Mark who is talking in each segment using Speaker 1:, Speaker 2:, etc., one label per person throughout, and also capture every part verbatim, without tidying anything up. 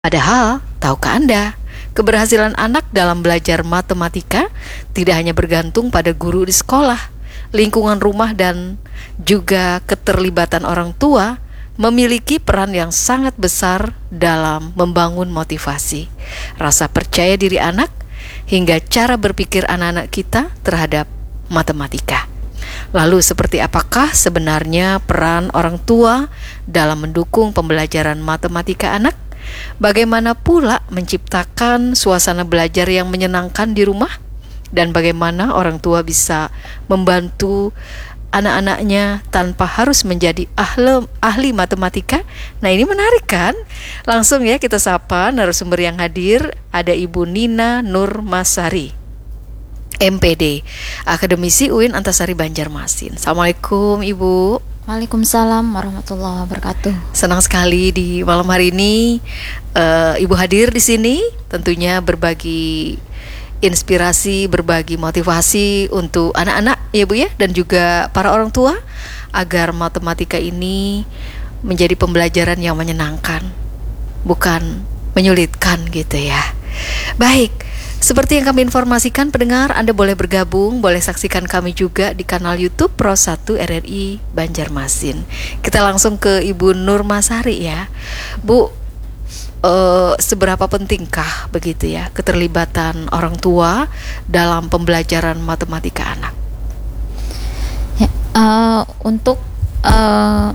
Speaker 1: Padahal, tahukah Anda, keberhasilan anak dalam belajar matematika tidak hanya bergantung pada guru di sekolah, lingkungan rumah, dan juga keterlibatan orang tua memiliki peran yang sangat besar dalam membangun motivasi, rasa percaya diri anak, hingga cara berpikir anak-anak kita terhadap matematika. Lalu seperti apakah sebenarnya peran orang tua dalam mendukung pembelajaran matematika anak? Bagaimana pula menciptakan suasana belajar yang menyenangkan di rumah? Dan bagaimana orang tua bisa membantu anak-anaknya tanpa harus menjadi ahli, ahli matematika? Nah, ini menarik kan? Langsung ya kita sapa narasumber yang hadir. Ada Ibu Nina Nurmasari, M P D, akademisi U I N Antasari Banjarmasin. Assalamualaikum Ibu.
Speaker 2: Waalaikumsalam warahmatullahi wabarakatuh.
Speaker 1: Senang sekali di malam hari ini uh, Ibu hadir di sini, tentunya berbagi inspirasi, berbagi motivasi untuk anak-anak ya Bu ya, dan juga para orang tua agar matematika ini menjadi pembelajaran yang menyenangkan, bukan menyulitkan gitu ya. Baik, seperti yang kami informasikan pendengar, Anda boleh bergabung, boleh saksikan kami juga di kanal YouTube Pro satu R R I Banjarmasin. Kita langsung ke Ibu Nurmasari ya. Bu, uh, seberapa pentingkah begitu ya keterlibatan orang tua dalam pembelajaran matematika anak?
Speaker 2: Ya, uh, untuk uh,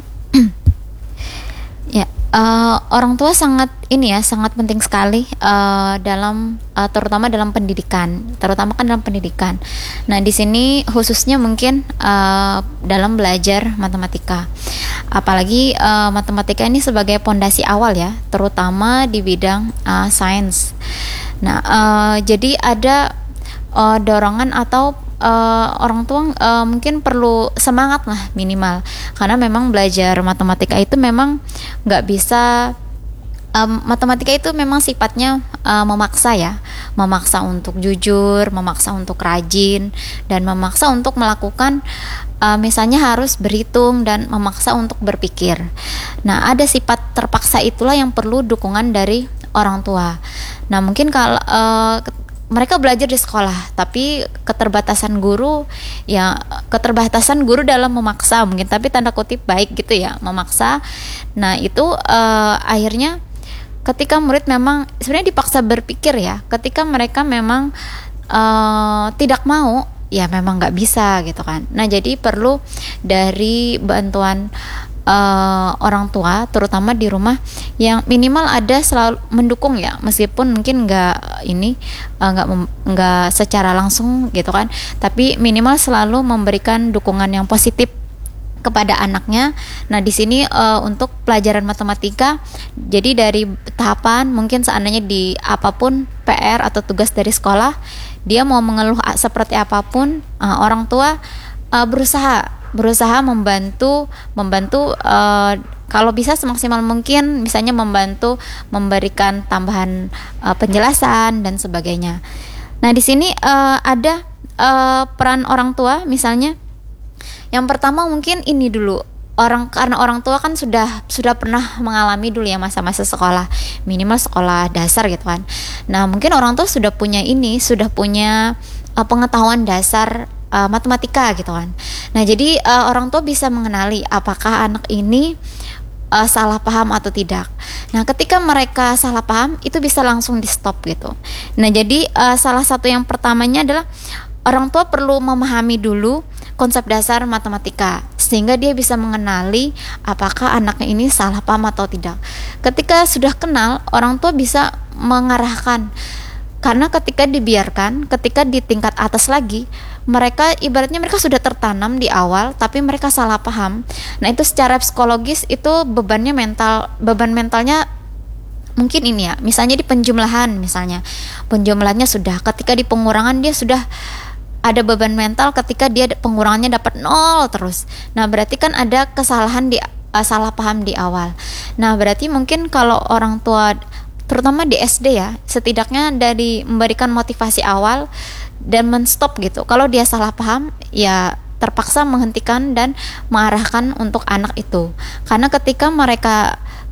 Speaker 2: ya uh, orang tua sangat ini ya sangat penting sekali uh, dalam uh, terutama dalam pendidikan, terutama kan dalam pendidikan. Nah di sini khususnya mungkin uh, dalam belajar matematika, apalagi uh, matematika ini sebagai pondasi awal ya, terutama di bidang uh, sains. Nah uh, jadi ada uh, dorongan atau Uh, orang tua uh, mungkin perlu semangat lah minimal, karena memang belajar matematika itu memang nggak bisa um, matematika itu memang sifatnya uh, memaksa ya, memaksa untuk jujur, memaksa untuk rajin, dan memaksa untuk melakukan uh, misalnya harus berhitung dan memaksa untuk berpikir. Nah ada sifat terpaksa itulah yang perlu dukungan dari orang tua. Nah mungkin kalau uh, mereka belajar di sekolah, tapi keterbatasan guru ya keterbatasan guru dalam memaksa mungkin, tapi tanda kutip baik gitu ya, memaksa. Nah itu uh, akhirnya ketika murid memang sebenarnya dipaksa berpikir ya, ketika mereka memang uh, tidak mau ya memang nggak bisa gitu kan. Nah jadi perlu dari bantuan uh, orang tua, terutama di rumah, yang minimal ada selalu mendukung ya, meskipun mungkin nggak ini uh, nggak nggak secara langsung gitu kan, tapi minimal selalu memberikan dukungan yang positif kepada anaknya. Nah di sini uh, untuk pelajaran matematika, jadi dari tahapan mungkin seandainya di apapun P R atau tugas dari sekolah, dia mau mengeluh seperti apapun, uh, orang tua uh, berusaha berusaha membantu membantu uh, kalau bisa semaksimal mungkin, misalnya membantu memberikan tambahan uh, penjelasan dan sebagainya. Nah di sini uh, ada uh, peran orang tua, misalnya yang pertama mungkin ini dulu, orang karena orang tua kan sudah sudah pernah mengalami dulu ya masa-masa sekolah, minimal sekolah dasar gitu kan. Nah mungkin orang tua sudah punya ini sudah punya uh, pengetahuan dasar uh, matematika gitu kan. Nah jadi uh, orang tua bisa mengenali apakah anak ini uh, salah paham atau tidak. Nah ketika mereka salah paham itu bisa langsung di stop gitu. Nah jadi uh, salah satu yang pertamanya adalah orang tua perlu memahami dulu konsep dasar matematika, sehingga dia bisa mengenali apakah anaknya ini salah paham atau tidak. Ketika sudah kenal, orang tua bisa mengarahkan. Karena ketika dibiarkan, ketika di tingkat atas lagi, mereka ibaratnya mereka sudah tertanam di awal, tapi mereka salah paham. Nah itu secara psikologis itu bebannya mental, beban mentalnya mungkin ini ya, misalnya di penjumlahan, misalnya penjumlahannya sudah, ketika di pengurangan dia sudah ada beban mental ketika dia pengurangannya dapat nol terus. Nah berarti kan ada kesalahan di uh, salah paham di awal. Nah berarti mungkin kalau orang tua terutama di S D ya, setidaknya dari memberikan motivasi awal dan menstop gitu. Kalau dia salah paham ya terpaksa menghentikan dan mengarahkan untuk anak itu. Karena ketika mereka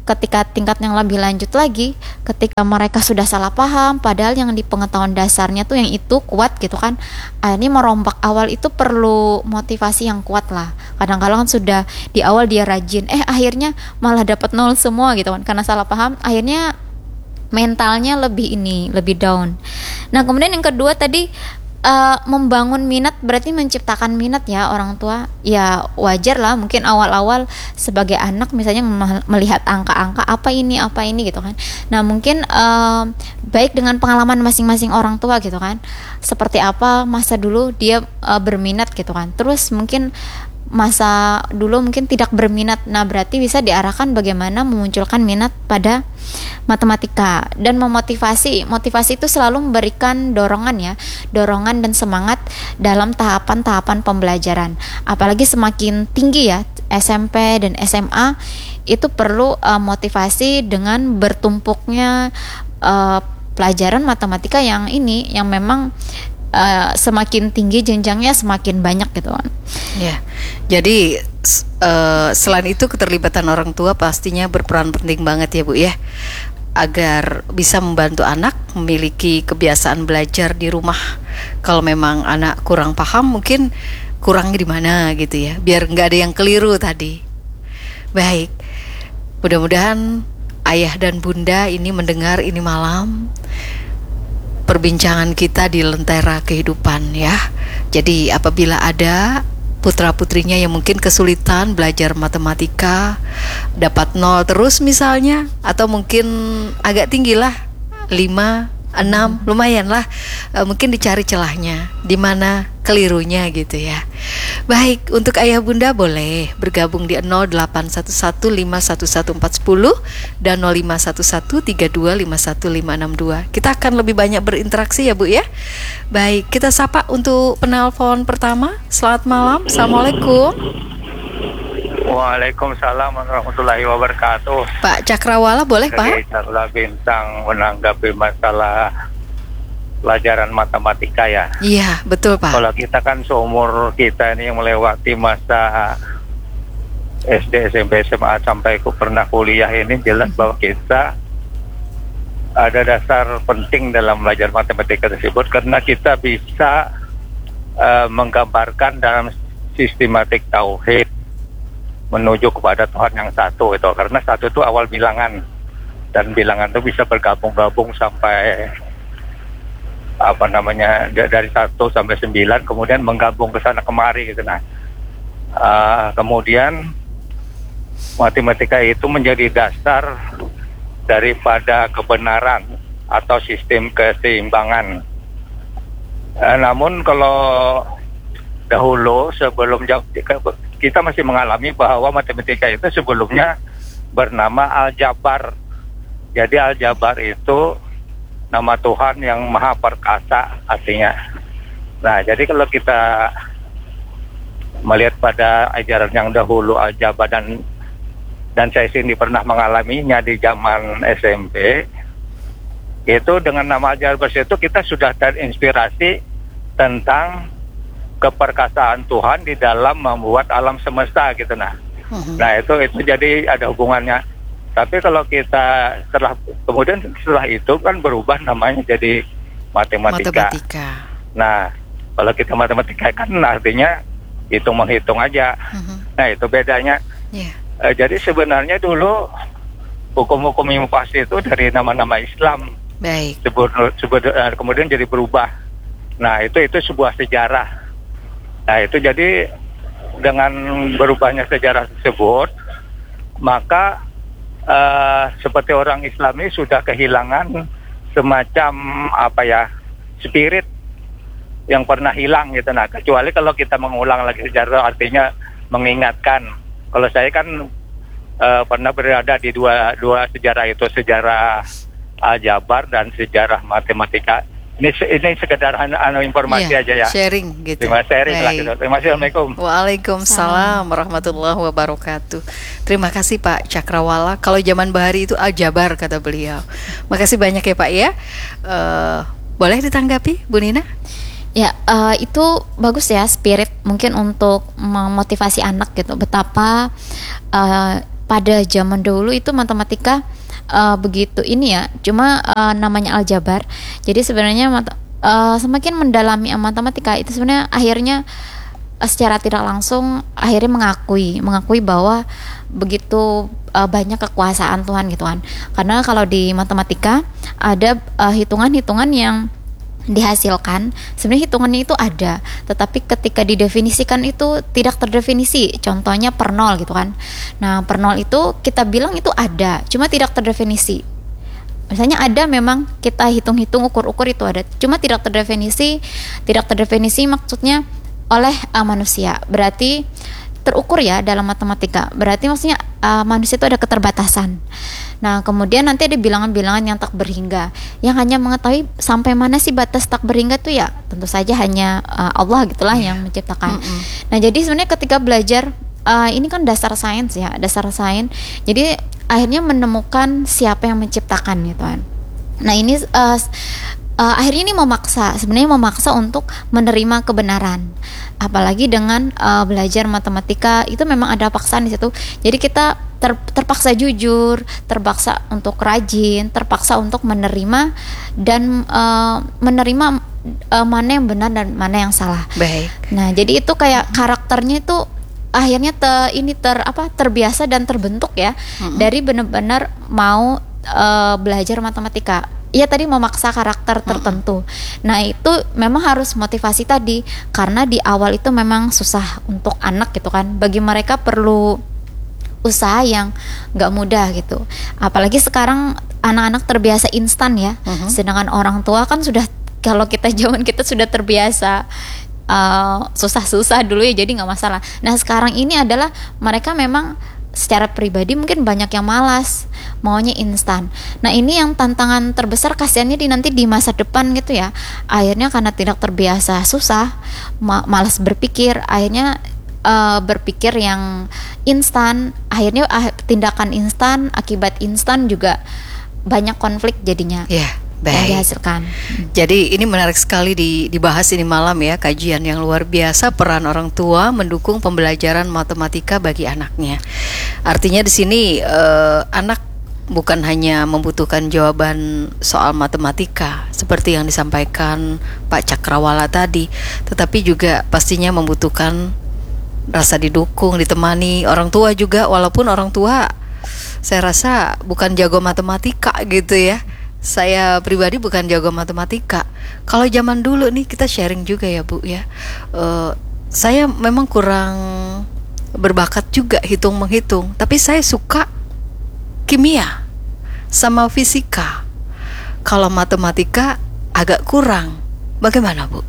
Speaker 2: ketika tingkat yang lebih lanjut lagi, ketika mereka sudah salah paham padahal yang di pengetahuan dasarnya tuh yang itu kuat gitu kan, akhirnya merombak awal itu perlu motivasi yang kuat lah. Kadang-kadang kan sudah di awal dia rajin, eh akhirnya malah dapat nol semua gitu kan, karena salah paham akhirnya mentalnya lebih ini lebih down. Nah kemudian yang kedua tadi, Uh, membangun minat berarti menciptakan minat ya orang tua. Ya wajar lah mungkin awal-awal sebagai anak misalnya melihat angka-angka apa ini apa ini gitu kan. Nah mungkin uh, baik dengan pengalaman masing-masing orang tua gitu kan, seperti apa masa dulu dia uh, berminat gitu kan. Terus mungkin masa dulu mungkin tidak berminat. Nah berarti bisa diarahkan bagaimana memunculkan minat pada matematika dan memotivasi. Motivasi itu selalu memberikan dorongan ya, dorongan dan semangat dalam tahapan-tahapan pembelajaran. Apalagi semakin tinggi ya, S M P dan S M A itu perlu uh, motivasi dengan bertumpuknya uh, pelajaran matematika yang ini yang memang Uh, semakin tinggi jenjangnya semakin banyak gitu kan.
Speaker 1: Ya, jadi uh, selain itu keterlibatan orang tua pastinya berperan penting banget ya Bu ya, agar bisa membantu anak memiliki kebiasaan belajar di rumah. Kalau memang anak kurang paham mungkin kurangnya di mana gitu ya, biar nggak ada yang keliru tadi. Baik, mudah-mudahan ayah dan bunda ini mendengar ini malam perbincangan kita di Lentera Kehidupan ya. Jadi apabila ada putra-putrinya yang mungkin kesulitan belajar matematika, dapat nol terus misalnya, atau mungkin agak tinggi lah, lima, enam, lumayan lah, e, mungkin dicari celahnya, di mana kelirunya gitu ya. Baik, untuk ayah bunda boleh bergabung di nol delapan satu satu lima satu satu empat satu nol dan nol lima satu satu tiga dua lima satu lima enam dua. Kita akan lebih banyak berinteraksi ya Bu ya. Baik, kita sapa untuk penelpon pertama. Selamat malam, Assalamualaikum.
Speaker 3: Waalaikumsalam warahmatullahi wabarakatuh.
Speaker 1: Pak Cakrawala boleh Pak?
Speaker 3: Carla Bintang menanggapi masalah pelajaran matematika ya.
Speaker 1: Iya betul Pak.
Speaker 3: Kalau kita kan seumur kita ini yang melewati masa S D, S M P, S M A sampai ke pernah kuliah ini, jelas bahwa kita ada dasar penting dalam belajar matematika tersebut, karena kita bisa uh, menggambarkan dalam sistematik tauhid menuju kepada Tuhan yang satu itu, karena satu itu awal bilangan dan bilangan itu bisa bergabung-gabung sampai apa namanya dari satu sampai sembilan, kemudian menggabung ke sana kemari gitu. Nah uh, kemudian matematika itu menjadi dasar daripada kebenaran atau sistem keseimbangan. Uh, namun kalau dahulu sebelum kita masih mengalami bahwa matematika itu sebelumnya bernama aljabar. Jadi aljabar itu nama Tuhan yang maha perkasa artinya. Nah, jadi kalau kita melihat pada ajaran yang dahulu aljabar, dan dan saya sendiri pernah mengalaminya di zaman S M P, itu dengan nama aljabar itu kita sudah terinspirasi tentang keperkasaan Tuhan di dalam membuat alam semesta gitu. Nah, uh-huh. nah itu itu jadi ada hubungannya. Tapi kalau kita setelah kemudian setelah itu kan berubah namanya jadi matematika. matematika. Nah, kalau kita matematika kan artinya hitung menghitung aja. Uh-huh. Nah itu bedanya. Yeah. E, jadi sebenarnya dulu hukum-hukum yang pasti itu dari nama-nama Islam. Baik. Sebut, sebut, kemudian jadi berubah. Nah itu itu sebuah sejarah. Nah itu jadi dengan berubahnya sejarah tersebut, maka uh, seperti orang Islam ini sudah kehilangan semacam apa ya, spirit yang pernah hilang gitu. Nah kecuali kalau kita mengulang lagi sejarah, artinya mengingatkan. Kalau saya kan uh, pernah berada di dua dua sejarah itu, sejarah aljabar dan sejarah matematika. Ini ini sekedar anu informasi yeah, aja ya. Sharing gitu. Terima sharing lah gitu. Terima kasih. Assalamualaikum.
Speaker 1: Waalaikumsalam warahmatullahi wabarakatuh. Terima kasih Pak Cakrawala. Kalau zaman Bahari itu aljabar kata beliau. Makasih banyak ya Pak ya. Uh, boleh ditanggapi Bu Nina?
Speaker 2: Ya, uh, itu bagus ya, spirit mungkin untuk memotivasi anak gitu. Betapa uh, pada zaman dahulu itu matematika uh, begitu ini ya, cuma uh, namanya aljabar. Jadi sebenarnya mat- uh, semakin mendalami matematika itu sebenarnya akhirnya uh, secara tidak langsung akhirnya mengakui mengakui bahwa begitu uh, banyak kekuasaan Tuhan gitu kan. Karena kalau di matematika ada uh, hitungan-hitungan yang dihasilkan, sebenarnya hitungannya itu ada, tetapi ketika didefinisikan itu tidak terdefinisi. Contohnya per nol gitu kan. Nah, per nol itu kita bilang itu ada, cuma tidak terdefinisi. Misalnya ada, memang kita hitung-hitung, ukur-ukur itu ada, cuma tidak terdefinisi. Tidak terdefinisi maksudnya oleh uh, manusia. Berarti terukur ya dalam matematika. Berarti maksudnya uh, manusia itu ada keterbatasan. Nah, kemudian nanti ada bilangan-bilangan yang tak berhingga, yang hanya mengetahui sampai mana sih batas tak berhingga tuh ya tentu saja hanya uh, Allah gitulah yeah. yang menciptakan. Mm-hmm. Nah, jadi sebenarnya ketika belajar uh, ini kan dasar sains ya, dasar sains. Jadi akhirnya menemukan siapa yang menciptakan gitu kan. Nah, ini uh, uh, akhirnya ini memaksa, sebenarnya memaksa untuk menerima kebenaran. Apalagi dengan uh, belajar matematika itu memang ada paksaan di situ. Jadi kita ter, terpaksa jujur, terpaksa untuk rajin, terpaksa untuk menerima dan uh, menerima uh, mana yang benar dan mana yang salah.
Speaker 1: Baik.
Speaker 2: Nah, jadi itu kayak karakternya itu akhirnya te, ini ter apa terbiasa dan terbentuk ya mm-hmm. dari benar-benar mau uh, belajar matematika. Iya, tadi memaksa karakter tertentu. Nah, itu memang harus motivasi tadi, karena di awal itu memang susah untuk anak gitu kan. Bagi mereka perlu usaha yang nggak mudah gitu. Apalagi sekarang anak-anak terbiasa instan ya. Uh-huh. Sedangkan orang tua kan sudah, kalau kita zaman kita sudah terbiasa uh, susah-susah dulu ya, jadi nggak masalah. Nah, sekarang ini adalah mereka memang secara pribadi mungkin banyak yang malas, maunya instan. Nah, ini yang tantangan terbesar kasihannya di nanti di masa depan gitu ya. Akhirnya karena tidak terbiasa susah, ma- malas berpikir, akhirnya uh, berpikir yang instan, akhirnya uh, tindakan instan, akibat instan juga banyak konflik jadinya.
Speaker 1: Ya. Yeah. Baik.
Speaker 2: Yang dihasilkan.
Speaker 1: Jadi ini menarik sekali di, dibahas ini malam ya, kajian yang luar biasa, peran orang tua mendukung pembelajaran matematika bagi anaknya. Artinya di sini eh, anak bukan hanya membutuhkan jawaban soal matematika seperti yang disampaikan Pak Cakrawala tadi, tetapi juga pastinya membutuhkan rasa didukung, ditemani orang tua juga, walaupun orang tua saya rasa bukan jago matematika gitu ya. Saya pribadi bukan jago matematika. Kalau zaman dulu nih, kita sharing juga ya Bu ya, uh, saya memang kurang berbakat juga hitung menghitung, tapi saya suka kimia sama fisika. Kalau matematika agak kurang. Bagaimana Bu?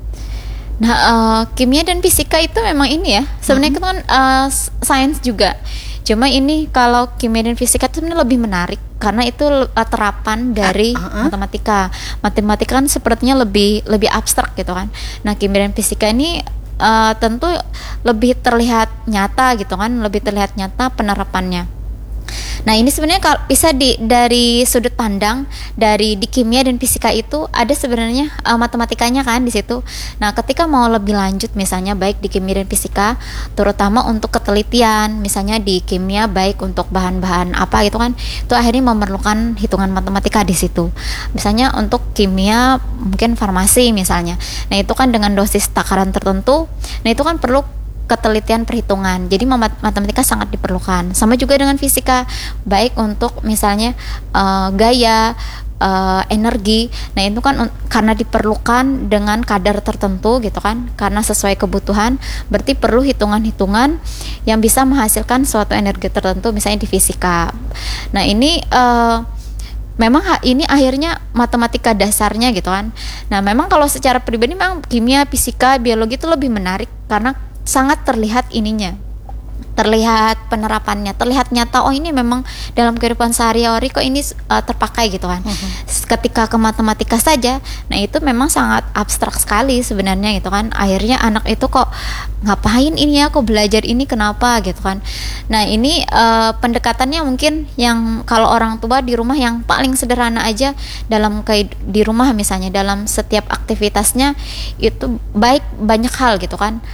Speaker 2: Nah, uh, kimia dan fisika itu memang ini ya, sebenarnya mm-hmm. itu kan uh, sains juga. Cuma ini kalau kimia dan fisika itu sebenarnya lebih menarik karena itu uh, terapan dari uh-huh. matematika. Matematika kan sepertinya lebih lebih abstrak gitu kan. Nah, kimia dan fisika ini uh, tentu lebih terlihat nyata gitu kan, lebih terlihat nyata penerapannya. Nah, ini sebenarnya kalau bisa di dari sudut pandang dari di kimia dan fisika itu ada sebenarnya uh, matematikanya kan di situ. Nah, ketika mau lebih lanjut misalnya baik di kimia dan fisika, terutama untuk ketelitian, misalnya di kimia baik untuk bahan-bahan apa gitu kan, itu akhirnya memerlukan hitungan matematika di situ. Misalnya untuk kimia mungkin farmasi misalnya. Nah, itu kan dengan dosis takaran tertentu. Nah, itu kan perlu ketelitian perhitungan. Jadi matematika sangat diperlukan. Sama juga dengan fisika, baik untuk misalnya uh, gaya, uh, energi. Nah, itu kan un- karena diperlukan dengan kadar tertentu gitu kan, karena sesuai kebutuhan, berarti perlu hitungan-hitungan yang bisa menghasilkan suatu energi tertentu misalnya di fisika. Nah, ini uh, memang ha- ini akhirnya matematika dasarnya gitu kan. Nah, memang kalau secara pribadi memang kimia, fisika, biologi itu lebih menarik karena sangat terlihat ininya, terlihat penerapannya, terlihat nyata. Oh, ini memang dalam kehidupan sehari-hari kok ini uh, terpakai gitu kan. Uh-huh. Ketika ke matematika saja, nah itu memang sangat abstrak sekali sebenarnya gitu kan. Akhirnya anak itu kok ngapain ini ya, kok belajar ini kenapa gitu kan. Nah, ini uh, pendekatannya mungkin yang kalau orang tua di rumah yang paling sederhana aja dalam kayak di rumah misalnya dalam setiap aktivitasnya itu baik banyak hal gitu kan.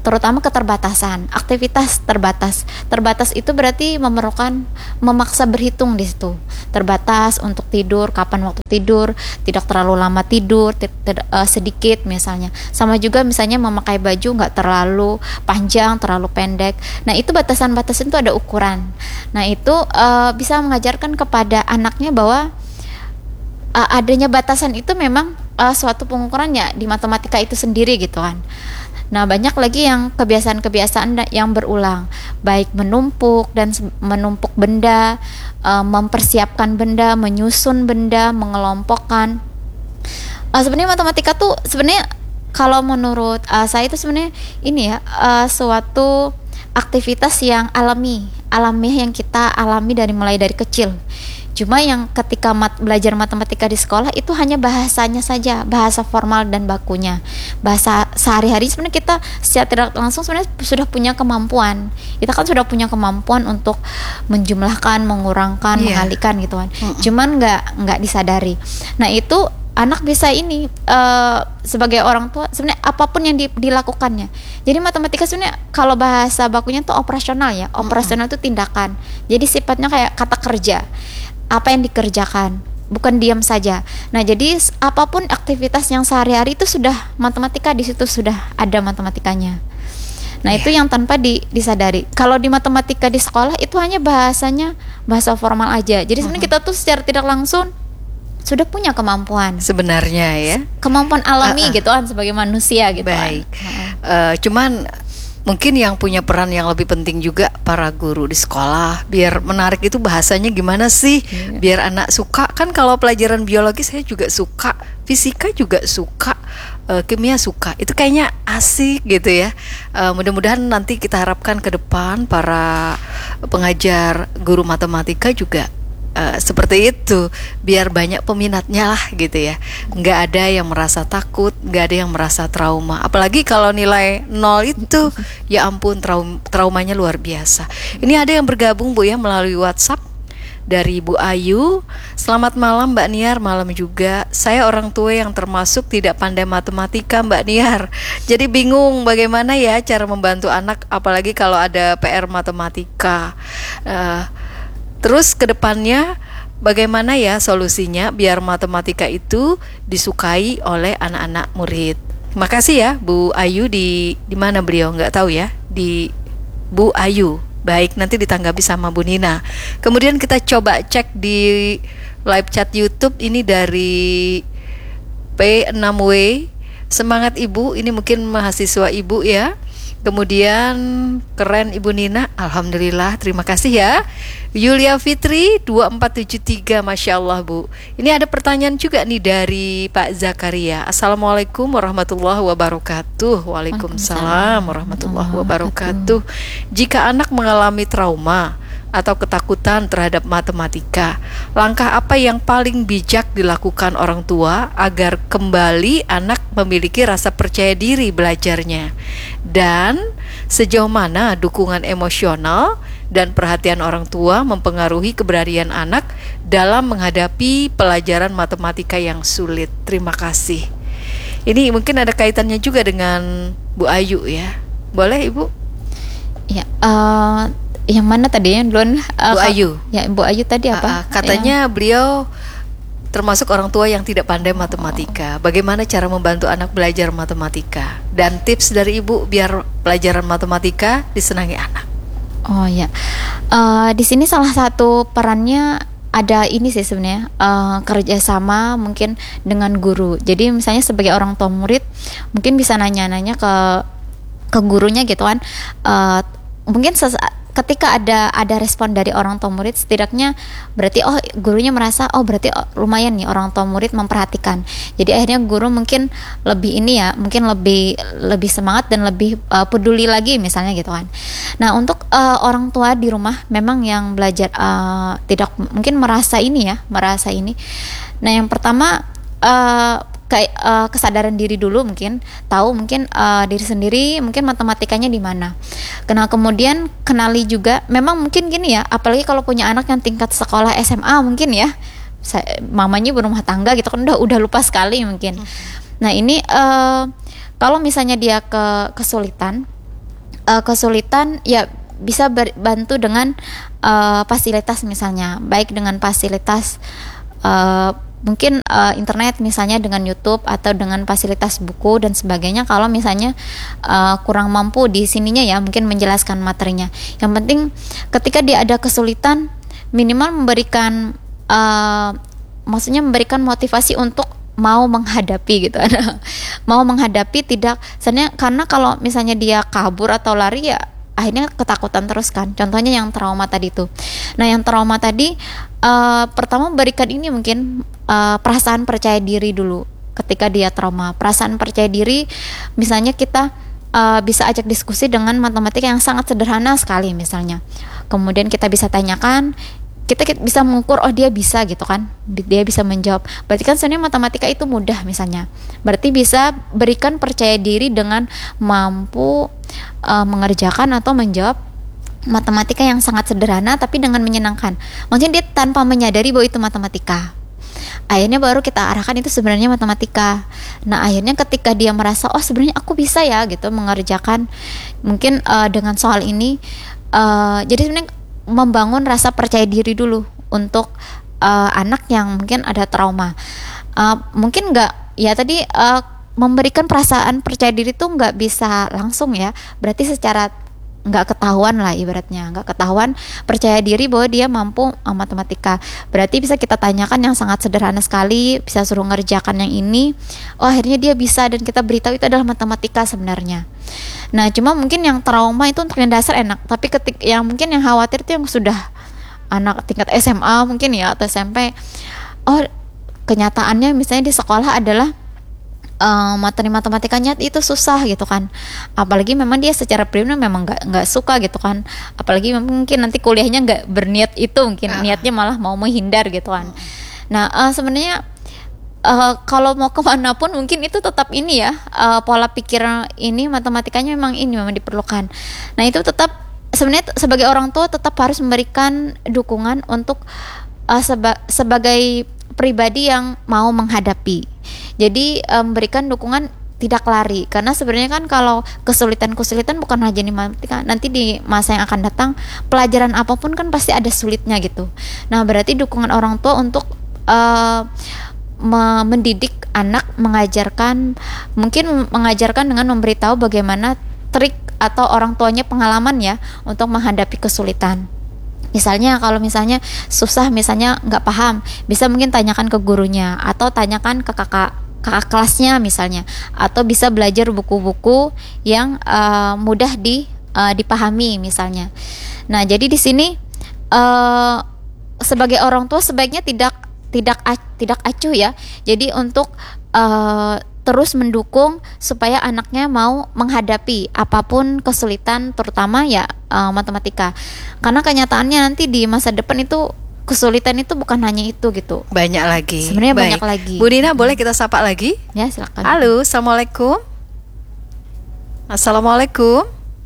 Speaker 2: terutama keterbatasan, aktivitas terbatas. Terbatas itu berarti memerlukan memaksa berhitung di situ. Terbatas untuk tidur, kapan waktu tidur, tidak terlalu lama tidur, t- t- uh, sedikit misalnya. Sama juga misalnya memakai baju nggak terlalu panjang, terlalu pendek. Nah itu batasan-batasan itu ada ukuran. Nah itu uh, bisa mengajarkan kepada anaknya bahwa uh, adanya batasan itu memang uh, suatu pengukurannya di matematika itu sendiri gitu kan. Nah banyak lagi yang kebiasaan-kebiasaan yang berulang, baik menumpuk dan menumpuk benda, uh, mempersiapkan benda, menyusun benda, mengelompokkan. Uh, sebenarnya matematika tuh sebenarnya kalau menurut uh, saya itu sebenarnya ini ya uh, suatu aktivitas yang alami, alamiah yang kita alami dari mulai dari kecil. Cuma yang ketika mat, belajar matematika di sekolah itu hanya bahasanya saja, bahasa formal dan bakunya. Bahasa sehari-hari sebenarnya kita secara tidak langsung sebenarnya sudah punya kemampuan. Kita kan sudah punya kemampuan untuk menjumlahkan, mengurangkan, yeah. mengalihkan gitu kan. Mm-mm. Cuman nggak nggak disadari. Nah itu anak bisa ini uh, sebagai orang tua sebenarnya apapun yang di, dilakukannya. Jadi matematika sebenarnya kalau bahasa bakunya tuh operasional ya. Operasional itu tindakan. Jadi sifatnya kayak kata kerja. Apa yang dikerjakan, bukan diam saja. Nah, jadi apapun aktivitas yang sehari-hari itu sudah matematika di situ sudah ada matematikanya. Nah, yeah. itu yang tanpa di, disadari. Kalau di matematika di sekolah itu hanya bahasanya bahasa formal aja. Jadi sebenarnya uh-huh. kita tuh secara tidak langsung sudah punya kemampuan.
Speaker 1: Sebenarnya ya.
Speaker 2: Kemampuan alami uh-uh. gitu kan sebagai manusia gitu.
Speaker 1: Baik.
Speaker 2: Kan. Uh-uh.
Speaker 1: Uh, cuman mungkin yang punya peran yang lebih penting juga para guru di sekolah, biar menarik itu bahasanya gimana sih, yeah. biar anak suka. Kan kalau pelajaran biologi saya juga suka, fisika juga suka, uh, kimia suka, itu kayaknya asik gitu ya. Uh, mudah-mudahan nanti kita harapkan ke depan para pengajar guru matematika juga Uh, seperti itu, biar banyak peminatnya lah gitu ya. Nggak ada yang merasa takut, nggak ada yang merasa trauma. Apalagi kalau nilai nol itu, ya ampun, traum traumanya luar biasa. Ini ada yang bergabung Bu ya melalui WhatsApp dari Bu Ayu. Selamat malam Mbak Niar, malam juga. Saya orang tua yang termasuk tidak pandai matematika Mbak Niar. Jadi bingung bagaimana ya cara membantu anak, apalagi kalau ada P R matematika. Uh, Terus ke depannya bagaimana ya solusinya biar matematika itu disukai oleh anak-anak murid. Terima kasih ya Bu Ayu, di di mana beliau nggak tahu ya, di Bu Ayu. Baik, nanti ditanggapi sama Bu Nina. Kemudian kita coba cek di live chat YouTube ini dari P enam W. Semangat Ibu, ini mungkin mahasiswa Ibu ya. Kemudian keren Ibu Nina, alhamdulillah, terima kasih ya. Yulia Fitri dua empat tujuh tiga, Masya Allah Bu. Ini ada pertanyaan juga nih dari Pak Zakaria. Assalamualaikum warahmatullahi wabarakatuh. Waalaikumsalam warahmatullahi wabarakatuh. Jika anak mengalami trauma atau ketakutan terhadap matematika, langkah apa yang paling bijak dilakukan orang tua agar kembali anak memiliki rasa percaya diri belajarnya? Dan sejauh mana dukungan emosional dan perhatian orang tua mempengaruhi keberanian anak dalam menghadapi pelajaran matematika yang sulit? Terima kasih. Ini mungkin ada kaitannya juga dengan Bu Ayu ya. Boleh Ibu?
Speaker 2: Ya, uh... yang mana tadi yang duluan? Uh,
Speaker 1: Bu Ayu.
Speaker 2: Ya, Bu Ayu tadi apa?
Speaker 1: Uh, katanya yang... beliau termasuk orang tua yang tidak pandai matematika. Bagaimana cara membantu anak belajar matematika? Dan tips dari Ibu biar pelajaran matematika disenangi anak.
Speaker 2: Oh ya, uh, di sini salah satu perannya ada ini sih sebenarnya, uh, kerjasama mungkin dengan guru. Jadi misalnya sebagai orang tua murid mungkin bisa nanya-nanya ke ke gurunya gitu kan. Uh, mungkin ses- ketika ada ada respon dari orang tua murid, setidaknya berarti oh gurunya merasa oh berarti oh, lumayan nih orang tua murid memperhatikan. Jadi akhirnya guru mungkin lebih ini ya, mungkin lebih lebih semangat dan lebih uh, peduli lagi misalnya gitu kan. Nah untuk uh, orang tua di rumah memang yang belajar uh, tidak mungkin merasa ini ya, merasa ini. Nah yang pertama uh, kayak uh, kesadaran diri dulu, mungkin tahu mungkin uh, diri sendiri mungkin matematikanya di mana. Kenal kemudian kenali juga, memang mungkin gini ya, apalagi kalau punya anak yang tingkat sekolah S M A mungkin ya, saya, mamanya berumah tangga gitu kan udah udah lupa sekali mungkin. Nah ini uh, kalau misalnya dia ke kesulitan uh, kesulitan, ya bisa bantu dengan uh, fasilitas misalnya, baik dengan fasilitas uh, mungkin uh, internet misalnya dengan YouTube atau dengan fasilitas buku dan sebagainya. Kalau misalnya uh, kurang mampu di sininya ya mungkin menjelaskan materinya. Yang penting ketika dia ada kesulitan, minimal memberikan uh, maksudnya memberikan motivasi untuk mau menghadapi gitu. Mau menghadapi, tidak sebenarnya, karena kalau misalnya dia kabur atau lari ya akhirnya ketakutan terus kan. Contohnya yang trauma tadi tuh. Nah, yang trauma tadi uh, pertama berikan ini mungkin uh, perasaan percaya diri dulu ketika dia trauma. Perasaan percaya diri, misalnya kita uh, bisa ajak diskusi dengan matematika yang sangat sederhana sekali misalnya. Kemudian kita bisa tanyakan, kita bisa mengukur, oh dia bisa gitu kan, dia bisa menjawab, berarti kan sebenarnya matematika itu mudah misalnya. Berarti bisa berikan percaya diri dengan mampu uh, mengerjakan atau menjawab matematika yang sangat sederhana tapi dengan menyenangkan. Maksudnya dia tanpa menyadari bahwa itu matematika. Akhirnya baru kita arahkan itu sebenarnya matematika. Nah, akhirnya ketika dia merasa, oh sebenarnya aku bisa ya gitu mengerjakan mungkin uh, dengan soal ini, uh, jadi sebenarnya membangun rasa percaya diri dulu untuk uh, anak yang mungkin ada trauma. Uh, mungkin nggak ya tadi uh, memberikan perasaan percaya diri tuh nggak bisa langsung ya. Berarti secara nggak ketahuan lah ibaratnya, nggak ketahuan percaya diri bahwa dia mampu uh, matematika. Berarti bisa kita tanyakan yang sangat sederhana sekali, bisa suruh ngerjakan yang ini, oh akhirnya dia bisa dan kita beritahu itu adalah matematika sebenarnya. Nah, cuma mungkin yang trauma itu untuk yang dasar enak, tapi ketik yang mungkin yang khawatir itu yang sudah anak tingkat S M A mungkin ya atau S M P. Oh, kenyataannya misalnya di sekolah adalah Uh, materi matematikanya itu susah gitu kan, apalagi memang dia secara pribadi memang nggak nggak suka gitu kan, apalagi mungkin nanti kuliahnya nggak berniat itu, mungkin uh. niatnya malah mau menghindar gitu kan. Nah uh, sebenarnya uh, kalau mau kemana pun mungkin itu tetap ini ya, uh, pola pikir ini matematikanya memang ini memang diperlukan. Nah itu tetap sebenarnya sebagai orang tua tetap harus memberikan dukungan untuk uh, seba- sebagai pribadi yang mau menghadapi. Jadi memberikan um, dukungan tidak lari, karena sebenarnya kan kalau kesulitan-kesulitan bukan hanya di matematika, nanti di masa yang akan datang pelajaran apapun kan pasti ada sulitnya gitu. Nah berarti dukungan orang tua untuk uh, me- mendidik anak, mengajarkan, mungkin mengajarkan dengan memberitahu bagaimana trik atau orang tuanya pengalaman ya untuk menghadapi kesulitan. Misalnya kalau misalnya susah, misalnya nggak paham, bisa mungkin tanyakan ke gurunya atau tanyakan ke kakak kakak kelasnya misalnya, atau bisa belajar buku-buku yang uh, mudah di uh, dipahami misalnya. Nah jadi di sini uh, sebagai orang tua sebaiknya tidak tidak tidak acuh ya. Jadi untuk uh, terus mendukung supaya anaknya mau menghadapi apapun kesulitan, terutama ya uh, matematika. Karena kenyataannya nanti di masa depan itu kesulitan itu bukan hanya itu gitu.
Speaker 1: Banyak lagi.
Speaker 2: Sebenarnya
Speaker 1: Baik.
Speaker 2: banyak lagi.
Speaker 1: Bu Dina, boleh kita sapa lagi?
Speaker 2: Ya, silakan.
Speaker 1: Halo, assalamualaikum. Assalamualaikum.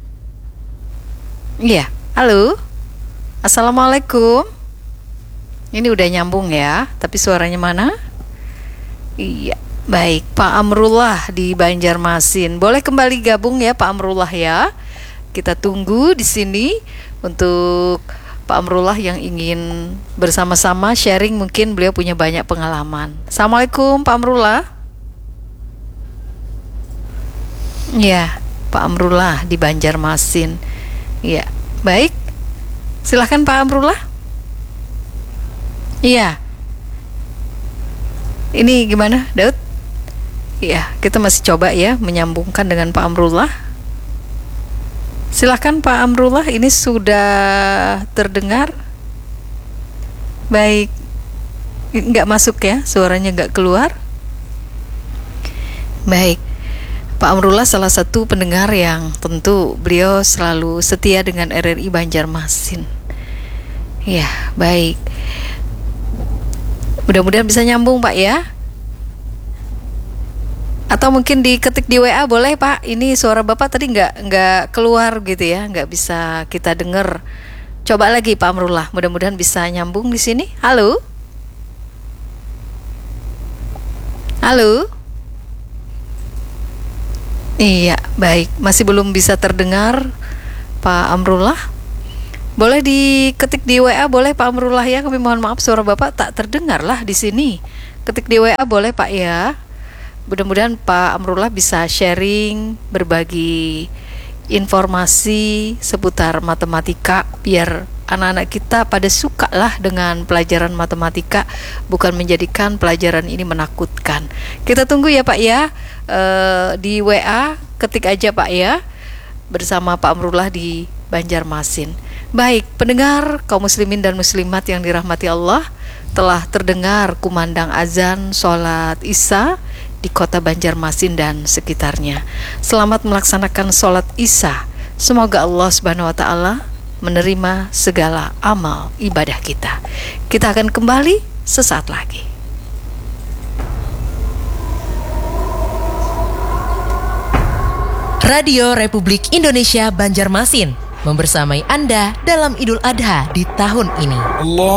Speaker 1: Iya, halo. Assalamualaikum. Ini udah nyambung ya, tapi suaranya mana? Iya. Baik, Pak Amrullah di Banjarmasin. Boleh kembali gabung ya Pak Amrullah ya. Kita tunggu di sini untuk Pak Amrullah yang ingin bersama-sama sharing, mungkin beliau punya banyak pengalaman. Assalamualaikum Pak Amrullah. Ya, Pak Amrullah di Banjarmasin. Ya, baik. Silahkan Pak Amrullah. Iya. Ini gimana, Daud? Ya, kita masih coba ya menyambungkan dengan Pak Amrullah. Silahkan Pak Amrullah, ini sudah terdengar? Baik, nggak masuk ya, suaranya nggak keluar. Baik, Pak Amrullah salah satu pendengar yang tentu beliau selalu setia dengan R R I Banjarmasin. Ya, baik. Mudah-mudahan bisa nyambung Pak ya. Atau mungkin diketik di W A boleh Pak. Ini suara Bapak tadi nggak nggak keluar gitu ya, nggak bisa kita dengar. Coba lagi Pak Amrullah, mudah-mudahan bisa nyambung di sini. Halo, halo, Iya, baik. Masih belum bisa terdengar Pak Amrullah. Boleh diketik di W A, boleh Pak Amrullah ya. Kami mohon maaf suara Bapak tak terdengar lah di sini. Ketik di W A boleh Pak ya. Mudah-mudahan Pak Amrullah bisa sharing, berbagi informasi seputar matematika biar anak-anak kita pada suka lah dengan pelajaran matematika, bukan menjadikan pelajaran ini menakutkan. Kita tunggu ya Pak ya, e, di W A ketik aja Pak ya, bersama Pak Amrullah di Banjarmasin. Baik, pendengar kaum muslimin dan muslimat yang dirahmati Allah, telah terdengar kumandang azan sholat Isya di kota Banjarmasin dan sekitarnya. Selamat melaksanakan sholat Isya. Semoga Allah Subhanahu wa Ta'ala menerima segala amal ibadah kita. Kita akan kembali sesaat lagi.
Speaker 4: Radio Republik Indonesia Banjarmasin membersamai Anda dalam Idul Adha di tahun ini. Allah